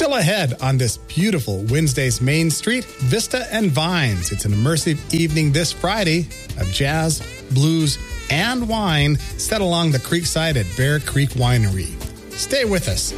Still ahead on this beautiful Wednesday's Main Street, Vista and Vines. It's an immersive evening this Friday of jazz, blues, and wine set along the creekside at Bear Creek Winery. Stay with us.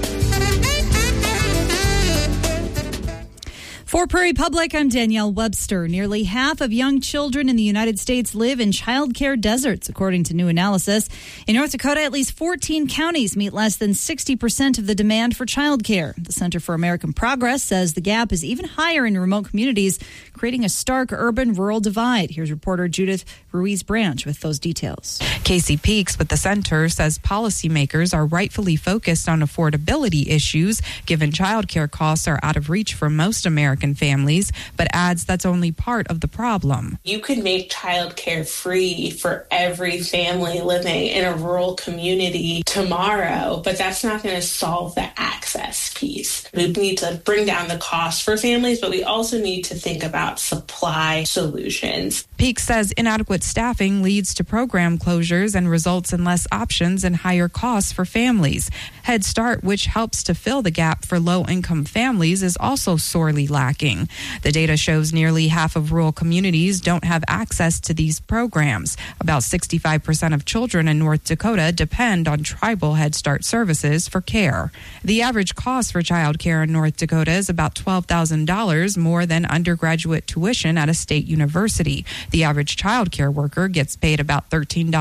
For Prairie Public, I'm Danielle Webster. Nearly half of young children in the United States live in child care deserts, according to new analysis. In North Dakota, at least 14 counties meet less than 60% of the demand for child care. The Center for American Progress says the gap is even higher in remote communities, creating a stark urban-rural divide. Here's reporter Judith Ruiz-Branch with those details. Casey Peaks with the center says policymakers are rightfully focused on affordability issues, given child care costs are out of reach for most American families, but adds that's only part of the problem. You could make childcare free for every family living in a rural community tomorrow, but that's not going to solve the access piece. We need to bring down the cost for families, but we also need to think about supply solutions. Peaks says inadequate staffing leads to program closures and results in less options and higher costs for families. Head Start, which helps to fill the gap for low-income families, is also sorely lacking. The data shows nearly half of rural communities don't have access to these programs. About 65% of children in North Dakota depend on tribal Head Start services for care. The average cost for child care in North Dakota is about $12,000 more than undergraduate tuition at a state university. The average child care worker gets paid about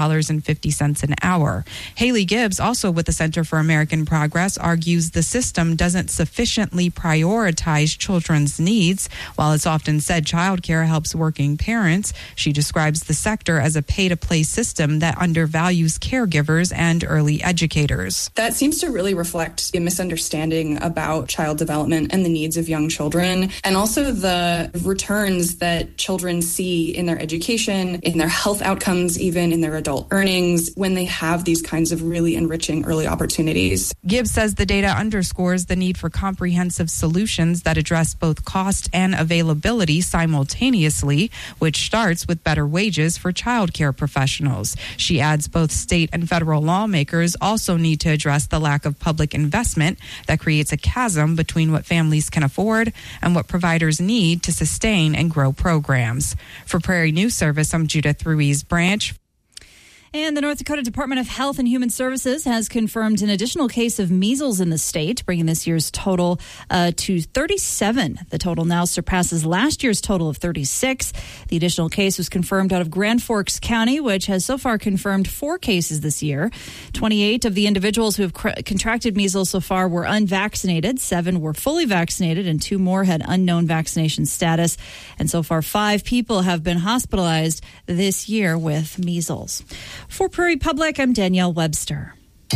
$13.50 an hour. Haley Gibbs, also with the Center for American Progress, argues the system doesn't sufficiently prioritize children's needs. While it's often said child care helps working parents, she describes the sector as a pay-to-play system that undervalues caregivers and early educators. That seems to really reflect a misunderstanding about child development and the needs of young children, and also the returns that children see in their education, in their health outcomes, even in their adult earnings, when they have these kinds of really enriching early opportunities. Gibbs says the data underscores the need for comprehensive solutions that address both cost and availability simultaneously, which starts with better wages for child care professionals. She adds both state and federal lawmakers also need to address the lack of public investment that creates a chasm between what families can afford and what providers need to sustain and grow programs. For Prairie News Service, I'm Judith Ruiz-Branch. And the North Dakota Department of Health and Human Services has confirmed an additional case of measles in the state, bringing this year's total to 37. The total now surpasses last year's total of 36. The additional case was confirmed out of Grand Forks County, which has so far confirmed 4 cases this year. 28 of the individuals who have contracted measles so far were unvaccinated. 7 were fully vaccinated, and 2 more had unknown vaccination status. And so far, 5 people have been hospitalized this year with measles. For Prairie Public, I'm Danielle Webster.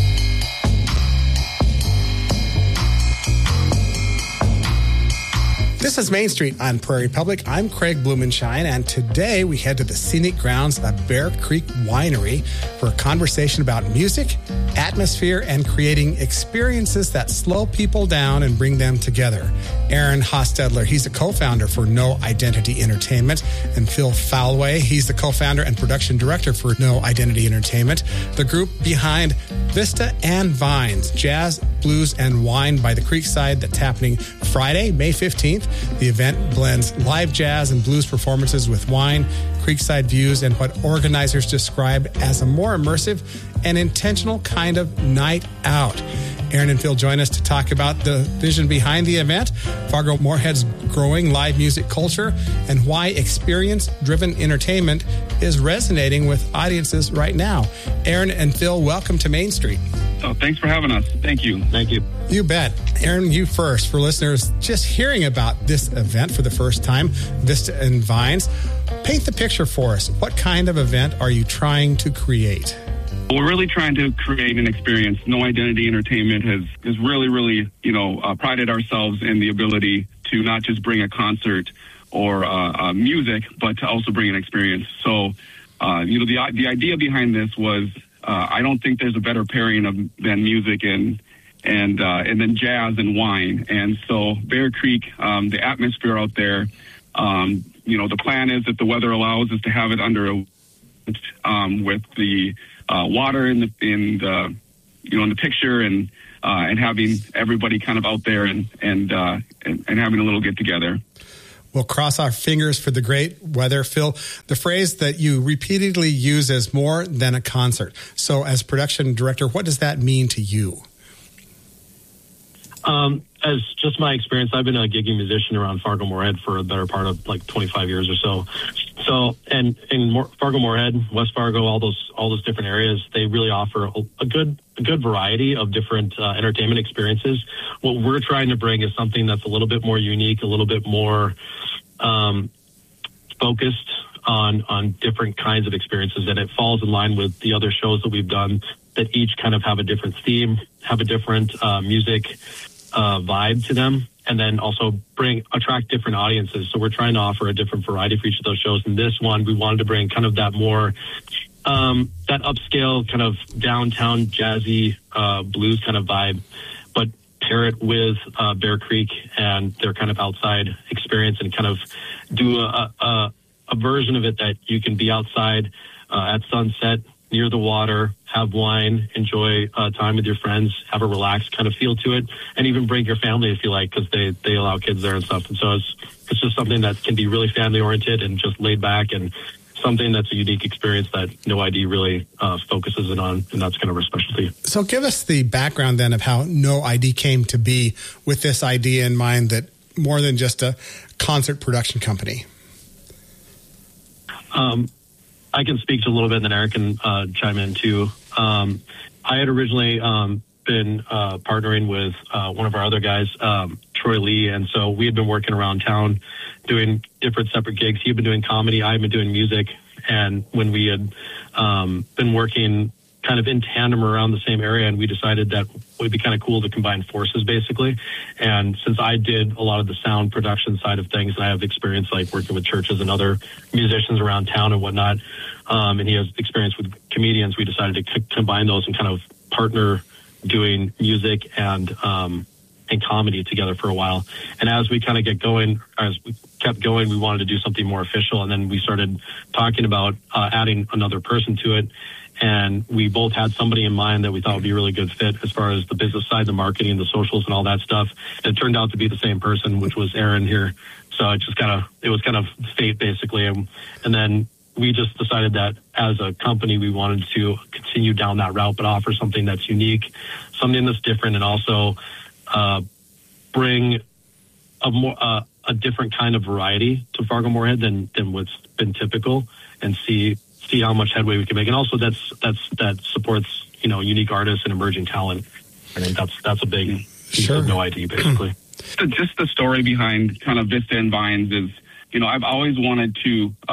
This is Main Street on Prairie Public. I'm Craig Blumenshine, and today we head to the scenic grounds of Bear Creek Winery for a conversation about music, atmosphere, and creating experiences that slow people down and bring them together. Aaron Hostetler, he's the co-founder for No Identity Entertainment, and Phil Falway, he's the co-founder and production director for No Identity Entertainment, the group behind Vista and Vines, jazz, blues, and wine by the Creekside that's happening Friday, May 15th. The event blends live jazz and blues performances with wine, Creekside views, and what organizers describe as a more immersive and intentional kind of night out. Aaron and Phil join us to talk about the vision behind the event, Fargo-Moorhead's growing live music culture, and why experience-driven entertainment is resonating with audiences right now. Aaron and Phil, welcome to Main Street. Oh, thanks for having us. Thank you. Thank you. You bet. Aaron, you first. For listeners just hearing about this event for the first time, Vista and Vines, paint the picture for us. What kind of event are you trying to create? We're really trying to create an experience. No Identity Entertainment has really, prided ourselves in the ability to not just bring a concert or music, but to also bring an experience. So, the idea behind this was, I don't think there's a better pairing than music and then jazz and wine. And so Bear Creek, the atmosphere out there, the plan is, if the weather allows, is to have it under with the water in the picture, and and having everybody kind of out there and having a little get together. We'll cross our fingers for the great weather. Phil, the phrase that you repeatedly use is more than a concert. So as production director, what does that mean to you? As just my experience, I've been a gigging musician around Fargo-Moorhead for a better part of like 25 years or so. So, and in Fargo-Moorhead, West Fargo, all those different areas, they really offer a good variety of different entertainment experiences. What we're trying to bring is something that's a little bit more unique, a little bit more focused on different kinds of experiences, and it falls in line with the other shows that we've done that each kind of have a different theme, have a different music vibe to them, and then also attract different audiences. So we're trying to offer a different variety for each of those shows. And this one, we wanted to bring kind of that more, that upscale kind of downtown jazzy blues kind of vibe, but pair it with Bear Creek and their kind of outside experience and kind of do a version of it that you can be outside at sunset, near the water, have wine, enjoy time with your friends, have a relaxed kind of feel to it, and even bring your family if you like, because they allow kids there and stuff. And so it's just something that can be really family oriented and just laid back, and something that's a unique experience that No ID really focuses in on, and that's kind of our specialty. So give us the background then of how No ID came to be with this idea in mind that more than just a concert production company. I can speak to a little bit, and then Eric can chime in too. I had originally been partnering with one of our other guys, Troy Lee, and so we had been working around town doing different separate gigs. He had been doing comedy, I had been doing music, and when we had been working kind of in tandem around the same area, and we decided that it would be kind of cool to combine forces, basically. And since I did a lot of the sound production side of things, and I have experience like working with churches and other musicians around town and whatnot, and he has experience with comedians, we decided to combine those and kind of partner doing music and comedy together for a while. And as we kind of kept going, we wanted to do something more official, and then we started talking about adding another person to it. And we both had somebody in mind that we thought would be a really good fit as far as the business side, the marketing, the socials, and all that stuff. And it turned out to be the same person, which was Aaron here. So it was kind of fate, basically. And then we just decided that as a company, we wanted to continue down that route, but offer something that's unique, something that's different, and also bring a different kind of variety to Fargo-Moorhead than what's been typical, and see how much headway we can make. And also that supports, unique artists and emerging talent. I think that's a big piece of No ID, basically. Just the story behind kind of Vista and Vines is, I've always wanted to, do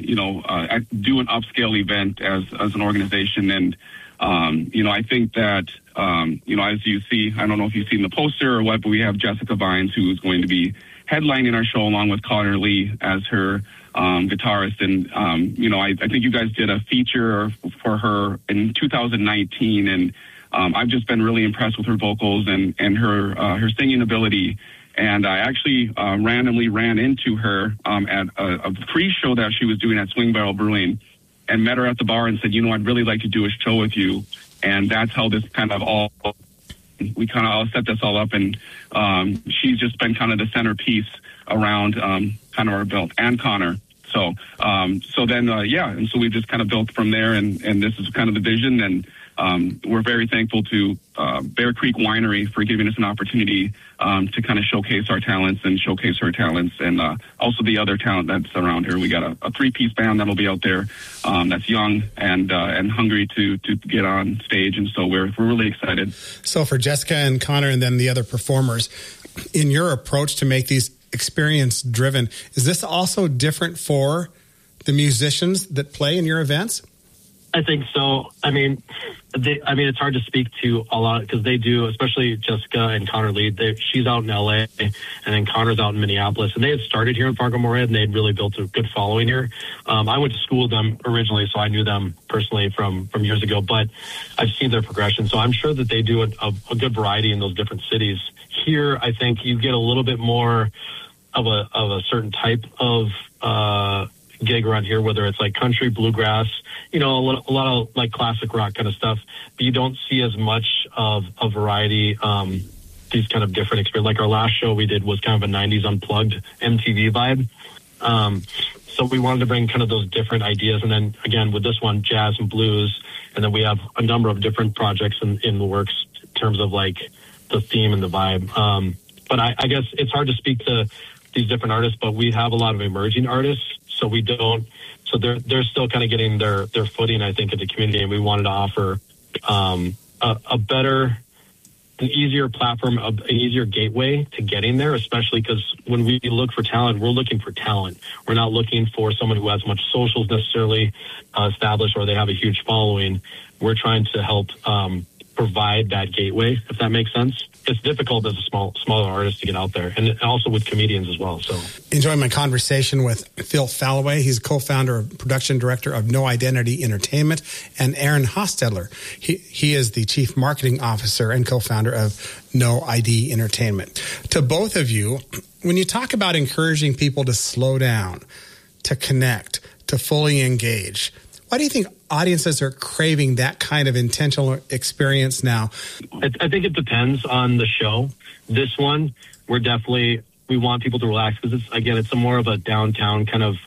an upscale event as an organization. And, I think that, as you see, I don't know if you've seen the poster or what, but we have Jessica Vines, who is going to be headlining our show along with Connor Lee as her guitarist. And, I think you guys did a feature for her in 2019. And I've just been really impressed with her vocals and her singing ability. And I actually randomly ran into her at a pre-show that she was doing at Swing Barrel Brewing, and met her at the bar and said, I'd really like to do a show with you. And that's how this kind of we kind of all set this all up. And she's just been kind of the centerpiece around kind of our build, and Connor. So then, and so we've just kind of built from there, and this is kind of the vision. And we're very thankful to Bear Creek Winery for giving us an opportunity to kind of showcase our talents and showcase her talents, and also the other talent that's around here. We got a 3-piece band that'll be out there that's young and hungry to get on stage, and so we're really excited. So for Jessica and Connor and then the other performers, in your approach to make these experience driven, is this also different for the musicians that play in your events? I think so. I mean, it's hard to speak to a lot because they do, especially Jessica and Connor Lee. She's out in LA, and then Connor's out in Minneapolis, and they had started here in Fargo-Moorhead, and they had really built a good following here. I went to school with them originally, so I knew them personally from years ago, but I've seen their progression. So I'm sure that they do a good variety in those different cities. Here, I think you get a little bit more of a certain type of gig around here, whether it's like country, bluegrass, a lot of like classic rock kind of stuff, but you don't see as much of a variety, these kind of different experiences. Like our last show we did was kind of a 90s unplugged MTV vibe. So we wanted to bring kind of those different ideas. And then again, with this one, jazz and blues. And then we have a number of different projects in the works in terms of like the theme and the vibe. But I guess it's hard to speak to these different artists, but we have a lot of emerging artists. So they're still kind of getting their footing, I think, in the community. And we wanted to offer, a better, an easier platform, an easier gateway to getting there, especially because when we look for talent, we're looking for talent. We're not looking for someone who has much socials necessarily established or they have a huge following. We're trying to help provide that gateway, if that makes sense. It's difficult as a smaller artist to get out there, and also with comedians as well. So, enjoying my conversation with Phil Falloway. He's co-founder and production director of No Identity Entertainment, and Aaron Hostetler. He is the chief marketing officer and co-founder of No ID Entertainment. To both of you, when you talk about encouraging people to slow down, to connect, to fully engage, why do you think audiences are craving that kind of intentional experience now? I think it depends on the show. This one, we want people to relax because it's more of a downtown kind of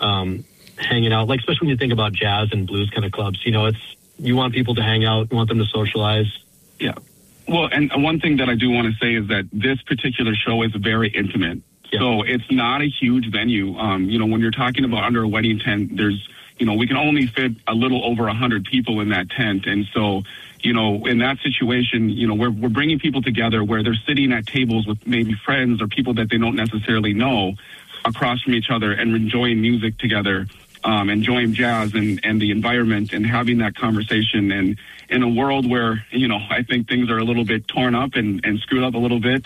hanging out. Like, especially when you think about jazz and blues kind of clubs, you want people to hang out, you want them to socialize. Yeah. Well, and one thing that I do want to say is that this particular show is very intimate. Yeah. So it's not a huge venue. When you're talking about under a wedding tent, there's, we can only fit a little over 100 people in that tent. And so, in that situation, we're bringing people together where they're sitting at tables with maybe friends or people that they don't necessarily know across from each other and enjoying music together, enjoying jazz and the environment and having that conversation. And in a world where, I think things are a little bit torn up and screwed up a little bit,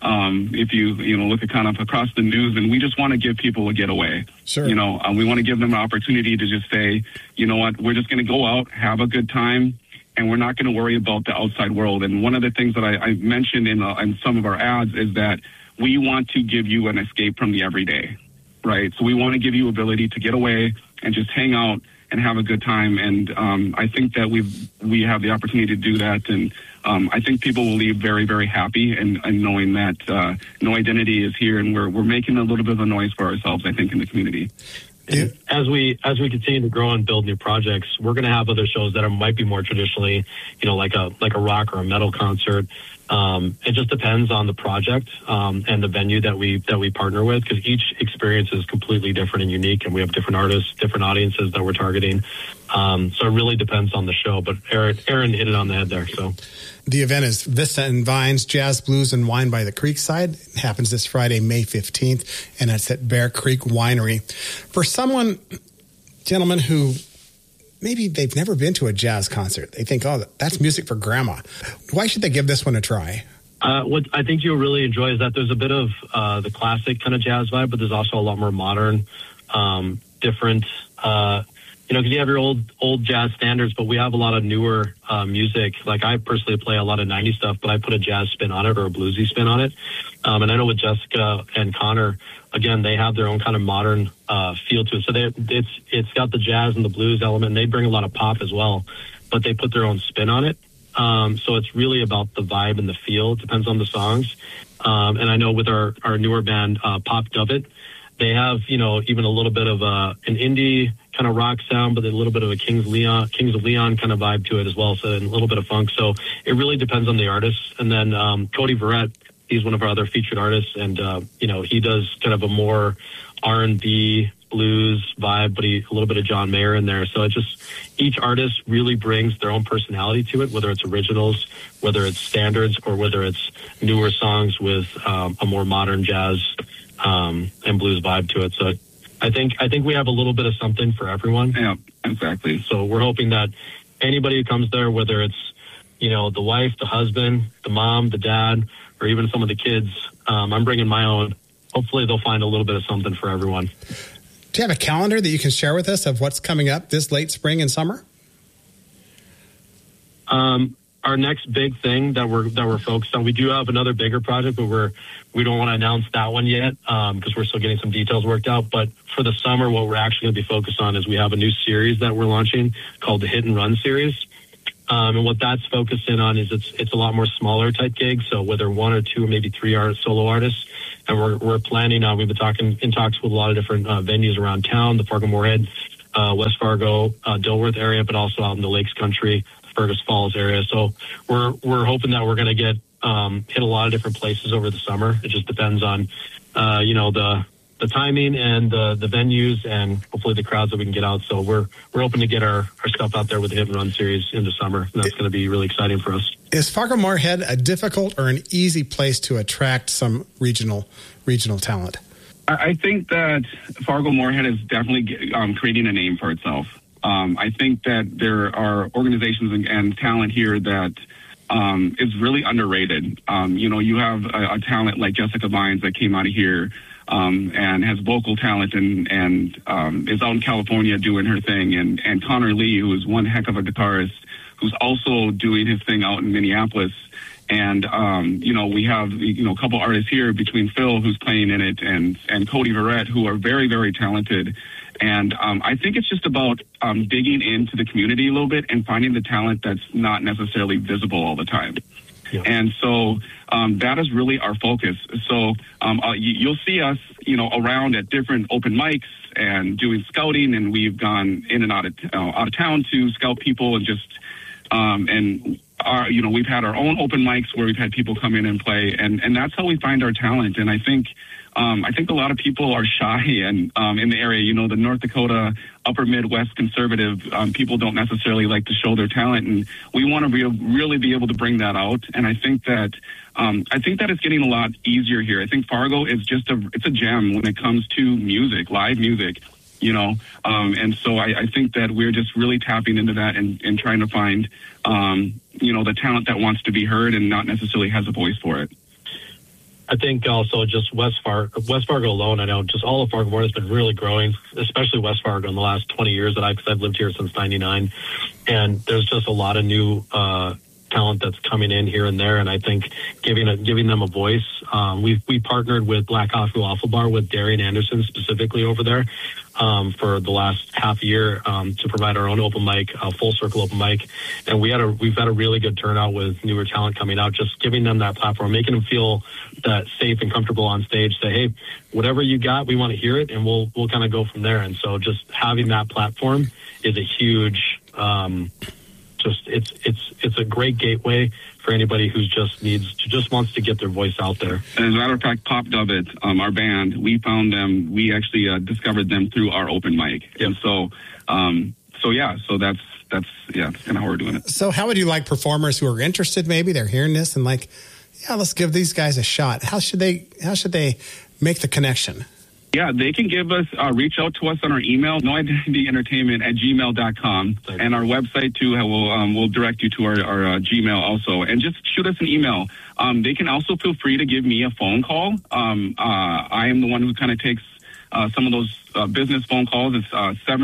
if you look at kind of across the news, and we just want to give people a getaway. Sure. We want to give them an opportunity to just say, you know what, we're just going to go out, have a good time, and we're not going to worry about the outside world. And one of the things that I mentioned in some of our ads is that we want to give you an escape from the everyday, right? So we want to give you ability to get away and just hang out and have a good time. And I think that we have the opportunity to do that. And I think people will leave very, very happy and knowing that No Identity is here, and we're making a little bit of a noise for ourselves, I think, in the community. Yeah. As we continue to grow and build new projects, we're going to have other shows that might be more traditionally, like a rock or a metal concert. It just depends on the project and the venue that we partner with, because each experience is completely different and unique, and we have different artists, different audiences that we're targeting. So it really depends on the show. But Aaron hit it on the head there. So the event is Vista and Vines Jazz, Blues, and Wine by the Creekside. It happens this Friday, May 15th, and it's at Bear Creek Winery. For someone, gentlemen, who maybe they've never been to a jazz concert, they think, oh, that's music for grandma. Why should they give this one a try? What I think you'll really enjoy is that there's a bit of the classic kind of jazz vibe, but there's also a lot more modern, different, because you have your old jazz standards, but we have a lot of newer music. Like I personally play a lot of 90s stuff, but I put a jazz spin on it or a bluesy spin on it. And I know with Jessica and Connor, again, they have their own kind of modern feel to it. So it's got the jazz and the blues element, and they bring a lot of pop as well, but they put their own spin on it. So it's really about the vibe and the feel. It depends on the songs. And I know with our newer band, Pop Dovett, they have, even a little bit of an indie kind of rock sound, but a little bit of a Kings of Leon kind of vibe to it as well. So and a little bit of funk. So it really depends on the artist. And then Cody Verrett, he's one of our other featured artists, and he does kind of a more R&B blues vibe, but a little bit of John Mayer in there. So each artist really brings their own personality to it, whether it's originals, whether it's standards, or whether it's newer songs with a more modern jazz and blues vibe to it. So I think we have a little bit of something for everyone. Yeah, exactly. So we're hoping that anybody who comes there, whether it's the wife, the husband, the mom, the dad, or even some of the kids, I'm bringing my own. Hopefully they'll find a little bit of something for everyone. Do you have a calendar that you can share with us of what's coming up this late spring and summer? our next big thing that we're focused on. We do have another bigger project, but we don't want to announce that one yet because we're still getting some details worked out. But for the summer, what we're actually going to be focused on is we have a new series that we're launching called the Hit and Run series. And what that's focused in on is it's a lot more smaller type gigs. So whether 1 or 2 or maybe 3 solo artists, and we're planning on. We've been in talks with a lot of different venues around town, the Fargo-Moorhead, West Fargo, Dilworth area, but also out in the Lakes Country, Fergus Falls area. So we're hoping that we're going to get hit a lot of different places over the summer. It just depends on the timing and the venues and hopefully the crowds that we can get out. So we're hoping to get our stuff out there with the Hit and Run series in the summer. And that's going to be really exciting for us. Is Fargo-Moorhead a difficult or an easy place to attract some regional talent? I think that Fargo-Moorhead is definitely creating a name for itself. I think that there are organizations and talent here that is really underrated. You have a talent like Jessica Vines that came out of here and has vocal talent and is out in California doing her thing. And Connor Lee, who is one heck of a guitarist, who's also doing his thing out in Minneapolis. And, we have, a couple artists here between Phil, who's playing in it, and Cody Verrett, who are very, very talented. And I think it's just about digging into the community a little bit and finding the talent that's not necessarily visible all the time. Yeah. And so that is really our focus. So you'll see us, around at different open mics and doing scouting, and we've gone in and out of town to scout people and just we've had our own open mics where we've had people come in and play, and that's how we find our talent. And I think a lot of people are shy and in the area, the North Dakota upper Midwest conservative people don't necessarily like to show their talent, and we want to really be able to bring that out. And I think that it's getting a lot easier here. I think Fargo is it's a gem when it comes to music, live music. And so I think that we're just really tapping into that and trying to find, the talent that wants to be heard and not necessarily has a voice for it. I think also just West Fargo alone, I know just all of Fargo-Moorhead has been really growing, especially West Fargo in the last 20 years because I've lived here since 99. And there's just a lot of new talent that's coming in here and there, and I think giving them a voice. We partnered with Black Coffee Waffle Bar with Darian Anderson specifically over there for the last half year to provide our own open mic, full circle open mic, and we've had a really good turnout with newer talent coming out. Just giving them that platform, making them feel that safe and comfortable on stage. Say, hey, whatever you got, we want to hear it, and we'll kind of go from there. And so just having that platform is a huge. It's a great gateway for anybody who just wants to get their voice out there. As a matter of fact, Pop Dub It, our band, we found them. We actually discovered them through our open mic, yep. And so that's kind of how we're doing it. So, how would you like performers who are interested? Maybe they're hearing this and like, yeah, let's give these guys a shot. How should they make the connection? Yeah, they can reach out to us on our email, noidentityentertainment@gmail.com, and our website too. Will direct you to our Gmail also, and just shoot us an email. They can also feel free to give me a phone call. I am the one who kind of takes some of those business phone calls. It's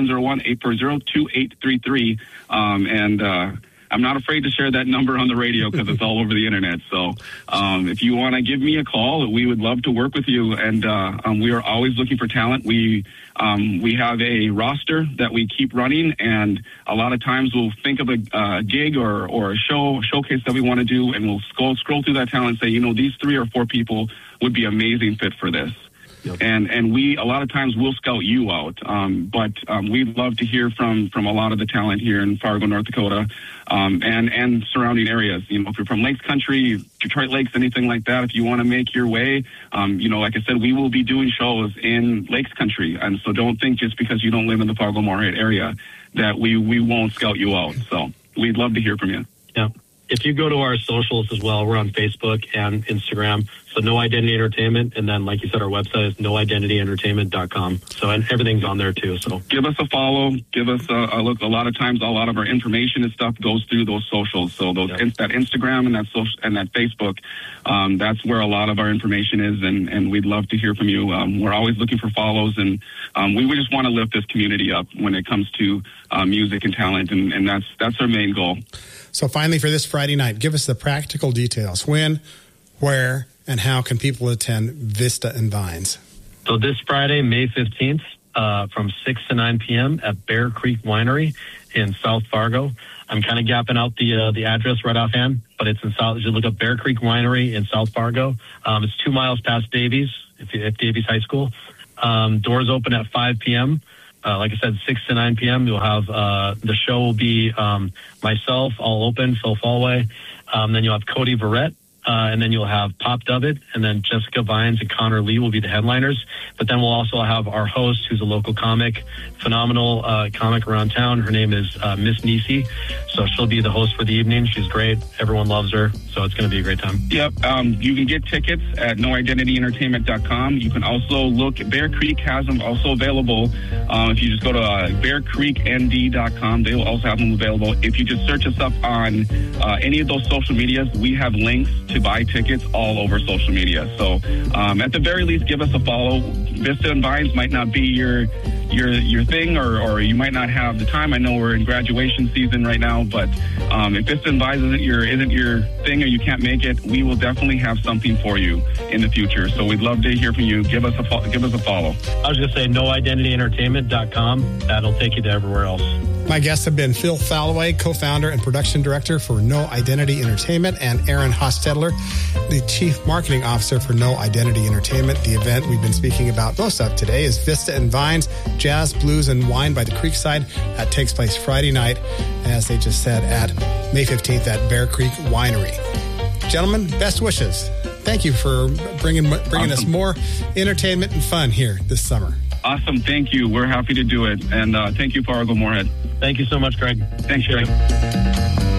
701-840-2833, and I'm not afraid to share that number on the radio because it's all over the internet. So if you want to give me a call, we would love to work with you. And we are always looking for talent. We have a roster that we keep running, and a lot of times we'll think of a gig or a showcase that we want to do, and we'll scroll through that talent and say, these 3 or 4 people would be amazing fit for this. Yep. And we a lot of times we'll scout you out, but we'd love to hear from a lot of the talent here in Fargo, North Dakota, and surrounding areas. If you're from Lakes Country, Detroit Lakes, anything like that, if you want to make your way, like I said, we will be doing shows in Lakes Country, and so don't think just because you don't live in the Fargo-Moorhead area that we won't scout you out. So we'd love to hear from you. Yeah. If you go to our socials as well, we're on Facebook and Instagram. So No Identity Entertainment. And then, like you said, our website is noidentityentertainment.com. So and everything's on there, too. So give us a follow. Give us a look. A lot of times, a lot of our information and stuff goes through those socials. So that Instagram and that Facebook, that's where a lot of our information is. And we'd love to hear from you. We're always looking for follows. And we just want to lift this community up when it comes to music and talent. And that's our main goal. So finally, for this Friday, Friday night. Give us the practical details. When, where, and how can people attend Vista and Vines? So this Friday, May 15th, from 6 to 9 p.m. at Bear Creek Winery in South Fargo. I'm kind of gapping out the address right offhand, but it's in South. You look up Bear Creek Winery in South Fargo. It's 2 miles past Davies, at Davies High School. Doors open at 5 p.m. Like I said, 6 to 9 p.m. You'll have the show will be myself, I'll open, Phil Fallway. Then you'll have Cody Verrett. And then you'll have Pop Duvitt, and then Jessica Vines and Connor Lee will be the headliners. But then we'll also have our host, who's a local comic, phenomenal comic around town. Her name is Miss Nisi. So she'll be the host for the evening. She's great. Everyone loves her. So it's going to be a great time. Yep. You can get tickets at noidentityentertainment.com. You can also look, Bear Creek has them also available. If you just go to bearcreeknd.com, they will also have them available. If you just search us up on any of those social medias, we have links to buy tickets all over social media. So at the very least, give us a follow. Vista and Vines might not be your thing, or you might not have the time. I know we're in graduation season right now, but if Vista and Vines isn't your thing, or you can't make it, we will definitely have something for you in the future. So we'd love to hear from you. Give us a follow. I was going to say noidentityentertainment.com. That'll take you to everywhere else. My guests have been Phil Fallway, co-founder and production director for No Identity Entertainment, and Aaron Hostetler, the chief marketing officer for No Identity Entertainment. The event we've been speaking about most of today is Vista and Vines, Jazz, Blues, and Wine by the Creekside. That takes place Friday night, as they just said, at May 15th at Bear Creek Winery. Gentlemen, best wishes. Thank you for bringing us more entertainment and fun here this summer. Awesome. Thank you. We're happy to do it. And thank you, Fargo Moorhead. Thank you so much, Greg. Thanks, Greg.